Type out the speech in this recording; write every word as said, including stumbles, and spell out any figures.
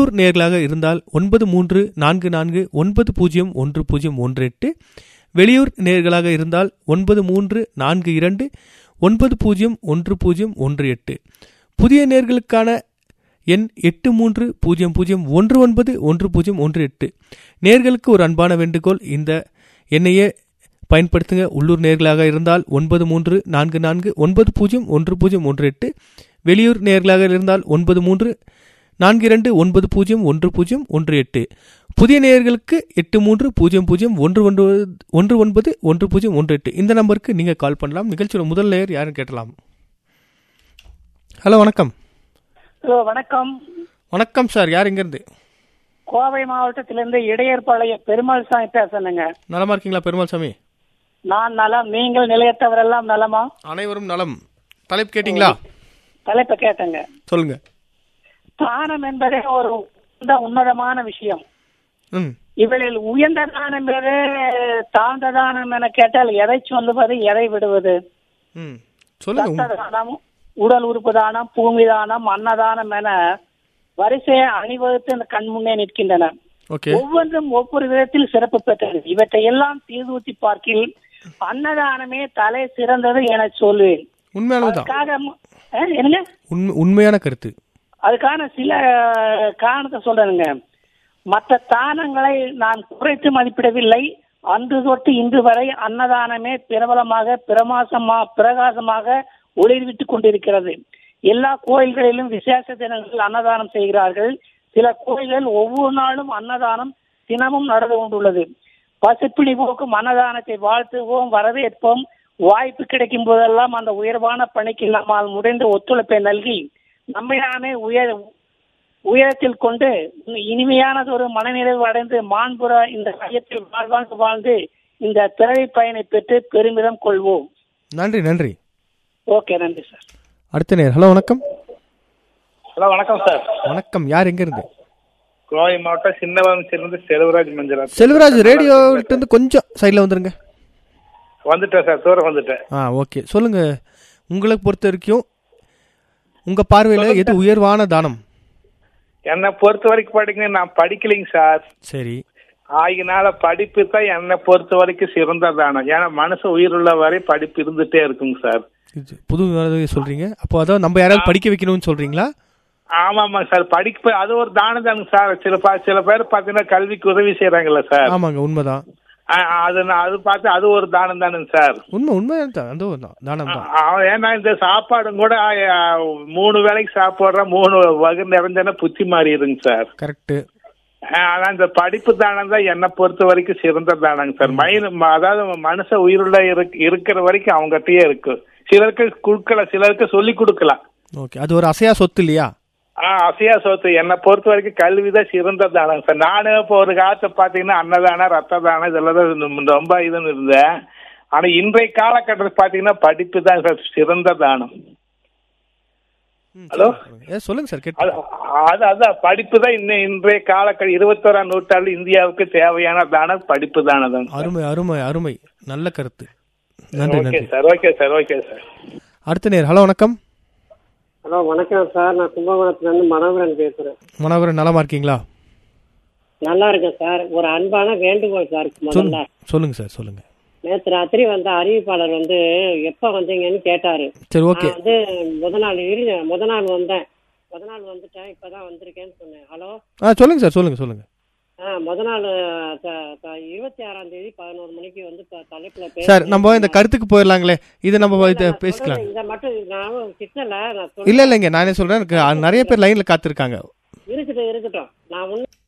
உள்ளூர் நேர்களாக இருந்தால் ஒன்பது மூன்று நான்கு நான்கு ஒன்பது பூஜ்ஜியம் ஒன்று பூஜ்ஜியம் ஒன்று எட்டு, வெளியூர் நேர்களாக இருந்தால் ஒன்பது மூன்று நான்கு இரண்டு ஒன்பது பூஜ்ஜியம் ஒன்று பூஜ்ஜியம் ஒன்று எட்டு. புதிய நேர்களுக்கான எண் எட்டு மூன்று பூஜ்ஜியம் பூஜ்ஜியம் ஒன்று ஒன்பது ஒன்று பூஜ்ஜியம் ஒன்று எட்டு. நேர்களுக்கு ஒரு அன்பான வேண்டுகோள், இந்த எண்ணையே பயன்படுத்துங்க. உள்ளூர் நேர்களாக இருந்தால் ஒன்பது மூன்று நான்கு நான்கு ஒன்பது பூஜ்ஜியம் ஒன்று பூஜ்ஜியம் ஒன்று எட்டு, வெளியூர் நேர்களாக இருந்தால் ஒன்பது மூன்று நான்கு இரண்டு ஒன்பது பூஜ்ஜியம் ஒன்று பூஜ்ஜியம் ஒன்று எட்டு. புதிய நேயர்களுக்கு எட்டு மூன்று பூஜ்ஜியம் பூஜ்ஜியம் ஒன்று ஒன்பது ஒன்று ஒன்பது ஒன்று பூஜ்ஜியம் ஒன்று எட்டு. இந்த நம்பருக்கு நீங்கள் கால் பண்ணலாம். நிகழ்ச்சியோட முதல் நேயர் யாருன்னு கேட்டலாம். ஹலோ, வணக்கம். ஹலோ, வணக்கம். வணக்கம் சார், யார் எங்கேருந்து? கோவை மாவட்டத்திலிருந்து இடையர்பாளையம் பெருமாள் சாமி பேசுறேங்க. நலமா இருக்கீங்களா பெருமாள் சாமி? நான் நலம். நீங்கள் நிலையத்தவரெல்லாம் நலமா? அனைவரும் நலம். தலைப்பு கேட்டீங்களா? தலைப்பை கேட்டங்க. சொல்லுங்க. தானம் என்பதே ஒரு உன்னதமான விஷயம். இவளில் உயர்ந்த தானம் என்பது தாழ்ந்த தானம் என கேட்டால் எதை சொல்லுவது, எதை விடுவது? தானம், உடல் உறுப்பு தானம், பூமி தானம், அன்னதானம் என வரிசையை அணிவகுத்து இந்த கண் முன்னே நிற்கின்றன. ஒவ்வொன்றும் ஒவ்வொரு விதத்தில் சிறப்பு பெற்றது. இவற்றை எல்லாம் தீர்தூத்தி பார்க்கில் அன்னதானமே தலை சிறந்தது என சொல்வேன். உண்மையான கருத்து. அதுக்கான சில காரணத்தை சொல்றேனுங்க. மற்ற தானங்களை நான் குறைத்து மதிப்பிடவில்லை. அன்று தொட்டு இன்று வரை அன்னதானமே பிரபலமாக பிரமாசமா பிரகாசமாக ஒளிர்விட்டுக் கொண்டிருக்கிறது. எல்லா கோயில்களிலும் விசேஷ தினங்களில் அன்னதானம் செய்கிறார்கள். சில கோயில்கள் ஒவ்வொரு நாளும் அன்னதானம் தினமும் நடந்து கொண்டுள்ளது. பசுப்பிணி போக்கும் அன்னதானத்தை வாழ்த்துவோம், வரவேற்போம். வாய்ப்பு கிடைக்கும் போதெல்லாம் அந்த உயர்வான பணிக்கு நம்மால் முடிந்த ஒத்துழைப்பை நல்கி நம்மை நாமே உயர் உயரத்தில் கொண்டு இனிமையானதொரு மனநிறைவு அடைந்து மாண்புற இந்த மையத்தில் வாழ்வாங்க வாழ்ந்து இந்த பிறவி பயனை பெற்று பெருமிதம் கொள்வோம். நன்றி நன்றி. ஓகே, நன்றி சார். அடுத்த நேர். ஹலோ, வணக்கம். ஹலோ, வணக்கம் சார். வணக்கம். யார் எங்க இருந்து? கோவை மாவட்டம் சின்னவரம் சேர்ந்து செல்வராஜ் மஞ்சள். செல்வராஜ், ரேடியோ இருந்து கொஞ்சம் சைட்ல வந்துருங்க. வந்துட்டேன் சார், தூரம் வந்துட்டேன். ஆ, ஓகே. சொல்லுங்க. உங்களுக்கு பொறுத்த வரைக்கும் உங்க பார்வையில எது உயர்வான தானம்? என்னை பொறுத்த வரைக்கும் படிக்க நான் படிக்கலைங்க சார். சரி. ஆகினால படிப்பு தான் என்னை பொறுத்த வரைக்கும் சிறந்த தானம். ஏன்னா மனசு உயிருள்ள வரை படிப்பு இருந்துட்டே இருக்குங்க சார். புது சொல்றீங்க. அப்போ அதான் நம்ம யாராவது படிக்க வைக்கணும்னு சொல்றீங்களா? ஆமாங்க சார், படிப்பு அது ஒரு தானம் தானுங்க சார். சில சில பேர் பாத்தீங்கன்னா கல்விக்கு உதவி செய்யறாங்கல்ல சார். ஆமாங்க, உண்மைதான். அது அது பார்த்து அது ஒரு தானம் தானுங்க சார். உண்மை உண்மை தானம் தான். ஏன்னா இந்த சாப்பாடும் கூட மூணு வேளைக்கு சாப்பிடுற மூணு வகை நிறைஞ்சனா புத்தி மாறிடுங்க சார். கரெக்ட். ஆனா இந்த படிப்பு தானம் தான் என்னை பொறுத்த வரைக்கும் சிறந்த தானங்க சார். மைண்ட் அதாவது மனுஷ உயிருள்ள இருக்கிற வரைக்கும் அவங்ககிட்டயே இருக்கு. சிலருக்கு கொடுக்கல, சிலருக்கு சொல்லி கொடுக்கலாம். ஓகே, அது ஒரு அசையா சொத்து இல்லையா? ஆஹ் அசையா சொத்து. என்னை பொறுத்த வரைக்கும் கல்விதான் சிறந்த தானம் சார். நானும் இப்போ ஒரு காலத்தை பாத்தீங்கன்னா அன்னதானம், ரத்த தானம் இதெல்லாம் தான் ரொம்ப இதுன்னு இருந்தேன். ஆனா இன்றைய காலகட்டத்தில் பாத்தீங்கன்னா படிப்பு தான் சார் சிறந்த தானம். ஹலோ, சொல்லுங்க சார். அது அதான் படிப்பு தான் இன்னும் இன்றைய காலக்கட்ட இருபத்தோராம் நூற்றாண்டு இந்தியாவுக்கு தேவையான தானம் படிப்பு தானம் தான். அருமை அருமை அருமை, நல்ல கருத்து. Okay sir, okay sir, okay sir. அடுத்த நேர். ஹலோ, வணக்கம். ஹலோ, வணக்கம் சார். நான் கும்பகோணத்துல இருந்து மனோகரன் பேசுறேன். மனோகரன், நலமா இருக்கீங்களா? நல்லா இருக்கேன் சார். ஒரு அன்பான வேண்டுகோள் சார். முதல்ல சொல்லுங்க சார், சொல்லுங்க. நேற்று ராத்திரி வந்த அறிவிப்பாளர் வந்து எப்ப வந்தீங்கன்னு கேட்டாரு. சரி, ஓகே. வந்து முத நாள் இரு முத நாள் வந்தேன் முத நாள் வந்துட்டேன் இப்பதான் வந்திருக்கேன்னு சொன்னேன். ஹலோ, ஆ சொல்லுங்க சார், சொல்லுங்க சொல்லுங்க. ஆ முத நாள் இருபத்தி ஆறாம் தேதி பதினோரு மணிக்கு வந்து தலைப்புல சார் நம்ம இந்த கருத்துக்கு போயிடலாங்களே. இது நம்ம பேசிக்கலாம். இதை மட்டும் நான் கிட்டல இல்ல இல்லைங்க, நானே சொல்றேன். நிறைய பேர் லைன்ல காத்திருக்காங்க. இருக்கட்டும் இருக்கட்டும். நான்